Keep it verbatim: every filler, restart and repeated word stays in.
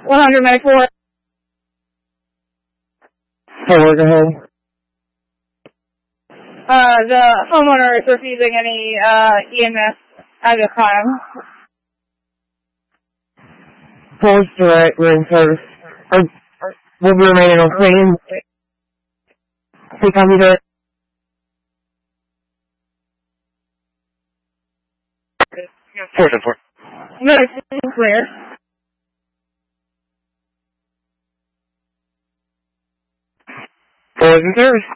one hundred ninety-four. Four, go ahead. Uh, the homeowner is refusing any, uh, E M S at this time. Force direct room service. Or, or will be remaining on scene. Please copy that. Four to four. No, it's clear. Four is in service.